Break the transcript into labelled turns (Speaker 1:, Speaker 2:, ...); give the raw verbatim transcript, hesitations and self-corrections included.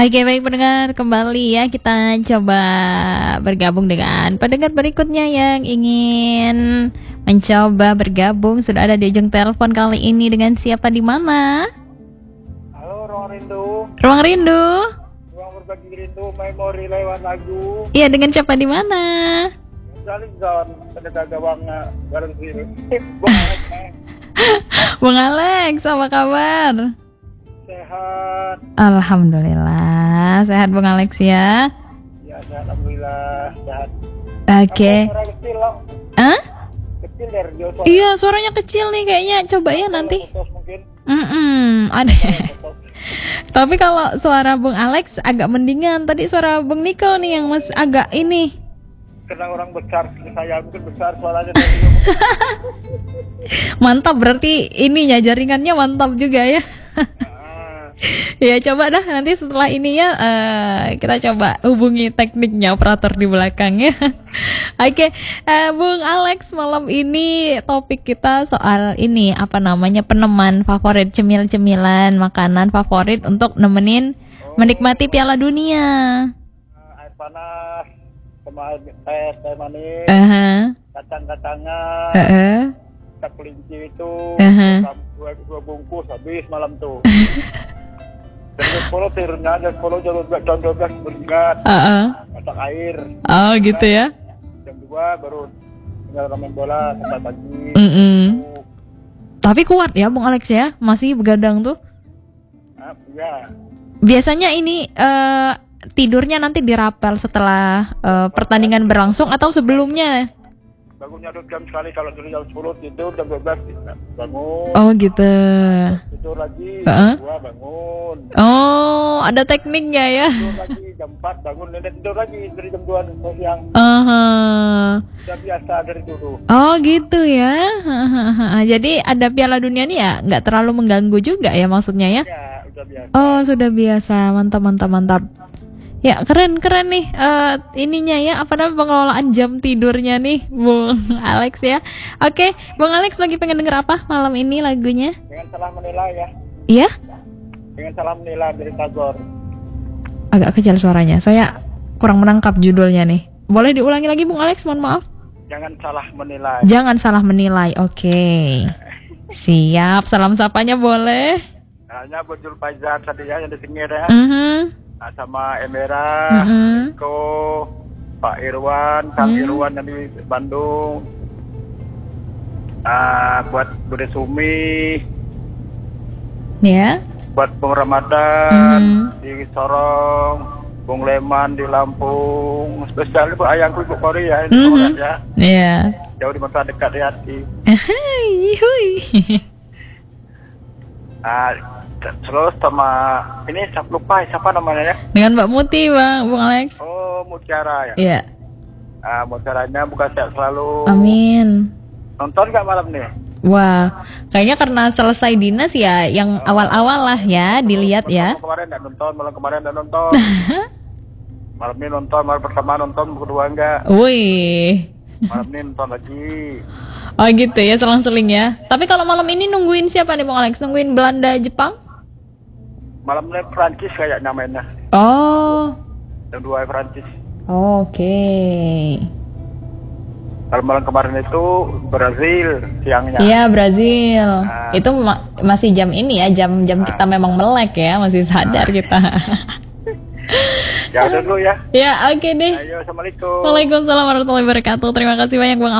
Speaker 1: Oke, baik pendengar, kembali ya kita coba bergabung dengan pendengar berikutnya yang ingin mencoba bergabung. Sudah ada di ujung telepon kali ini dengan siapa di mana?
Speaker 2: Halo, Ruang Rindu.
Speaker 1: Ruang Rindu.
Speaker 2: Ruang berbagi rindu, memori lewat lagu.
Speaker 1: Iya, dengan siapa di mana?
Speaker 2: Saling zon, pendekat gawang bareng sini.
Speaker 1: Bung Alex, apa kabar?
Speaker 2: Sehat.
Speaker 1: Alhamdulillah, sehat Bung Alex ya.
Speaker 2: Ya, sehat, alhamdulillah sehat.
Speaker 1: Oke. Okay.
Speaker 2: Suara kecil loh.
Speaker 1: Hah?
Speaker 2: Kecil dari jauh.
Speaker 1: Iya, suaranya kecil nih kayaknya. Coba ya nanti. Mm ada. Tapi kalau suara Bung Alex agak mendingan. Tadi suara Bung Niko nih yang mas agak ini.
Speaker 2: Karena orang besar, saya mungkin besar suaranya.
Speaker 1: Mantap, berarti ininya jaringannya mantap juga ya. Ya coba dah nanti setelah ini ya uh, kita coba hubungi tekniknya operator di belakang ya. Oke, okay. uh, Bung Alex, malam ini topik kita soal ini apa namanya peneman favorit, cemil-cemilan makanan favorit untuk nemenin oh, menikmati Piala Dunia.
Speaker 2: Uh, air panas, sama air teh, teh manis,
Speaker 1: uh-huh.
Speaker 2: kacang-kacangan,
Speaker 1: uh-uh.
Speaker 2: kacang kelinci itu,
Speaker 1: uh-huh.
Speaker 2: dua, dua bungkus habis malam tuh. Jam sepuluh tirnya, jam sepuluh jam dua belas beringat,
Speaker 1: uh-uh.
Speaker 2: masak air.
Speaker 1: Oh gitu ya.
Speaker 2: Jam dua baru tinggal main bola sampai pagi.
Speaker 1: Mm-mm. Tapi kuat ya Bung Alex ya, masih begadang tuh.
Speaker 2: Nah, ya.
Speaker 1: Biasanya ini uh, tidurnya nanti dirapel setelah uh, pertandingan berlangsung atau sebelumnya?
Speaker 2: Bangunnya dua jam sekali, kalau dulu jam sepuluh tidur, jam dua belas bangun.
Speaker 1: Oh gitu.
Speaker 2: Tidur lagi,
Speaker 1: uh-uh.
Speaker 2: jam dua bangun.
Speaker 1: Oh, ada tekniknya ya.
Speaker 2: Tidur lagi, jam empat bangun, dan tidur lagi dari jam dua siang.
Speaker 1: Uh-huh.
Speaker 2: Sudah biasa dari dulu.
Speaker 1: Oh gitu ya. Jadi ada Piala Dunia nih ya, nggak terlalu mengganggu juga ya maksudnya ya?
Speaker 2: Ya, sudah biasa.
Speaker 1: Oh, sudah biasa. Mantap, mantap, mantap. Ya keren keren nih uh, ininya ya apa namanya pengelolaan jam tidurnya nih Bung Alex ya. Oke, Bung Alex lagi pengen denger apa malam ini lagunya?
Speaker 2: Jangan salah menilai ya.
Speaker 1: Iya?
Speaker 2: Jangan salah menilai dari Tagor.
Speaker 1: Agak kecil suaranya. Saya kurang menangkap judulnya nih. Boleh diulangi lagi Bung Alex? Mohon maaf.
Speaker 2: Jangan salah menilai.
Speaker 1: Jangan salah menilai. Oke. Okay. Siap. Salam sapanya boleh.
Speaker 2: Hanya Bojul Faizan tadi ya yang di Singir ya.
Speaker 1: Mhm.
Speaker 2: Nah, sama Emera,
Speaker 1: mm-hmm.
Speaker 2: Niko, Pak Irwan, Kang mm. Irwan yang di Bandung, uh, buat Bude Sumi,
Speaker 1: ya, yeah.
Speaker 2: buat Bung Ramadan mm. di Sorong, Bung Leman di Lampung, spesial buat ayangku Ibu Korea ini mm-hmm. ya,
Speaker 1: yeah.
Speaker 2: jauh di masa dekat di hati.
Speaker 1: Hui.
Speaker 2: uh, Terus sama ini saya lupa siapa namanya ya?
Speaker 1: Dengan Mbak Muti Bang, Bung Alex.
Speaker 2: Oh, Mutiara ya?
Speaker 1: Iya. Yeah.
Speaker 2: Ah, Mutiaranya bukan sehat selalu.
Speaker 1: Amin.
Speaker 2: Nonton nggak malam nih?
Speaker 1: Wah, kayaknya karena selesai dinas ya, yang oh, awal-awal lah ya, dilihat
Speaker 2: malam,
Speaker 1: ya.
Speaker 2: Malam kemarin nggak nonton, malam kemarin nggak nonton. Malam ini nonton, malam pertama nonton, kedua enggak.
Speaker 1: Wih.
Speaker 2: Malam ini nonton lagi.
Speaker 1: Oh gitu ya, selang-seling ya. Tapi kalau malam ini nungguin siapa nih Bung Alex? Nungguin Belanda, Jepang?
Speaker 2: Malam ini Prancis kayaknya mainnya.
Speaker 1: Oh.
Speaker 2: Yang dua Prancis.
Speaker 1: Oke. Okay.
Speaker 2: Kalau malam kemarin itu Brazil siangnya.
Speaker 1: Iya Brazil. Nah. Itu ma- masih jam ini ya, jam-jam nah. Kita memang melek ya, masih sadar nah. Kita.
Speaker 2: Ya udah dulu ya.
Speaker 1: Ya oke okay deh.
Speaker 2: Ayo, assalamualaikum.
Speaker 1: Waalaikumsalam warahmatullahi wabarakatuh. Terima kasih banyak Bang.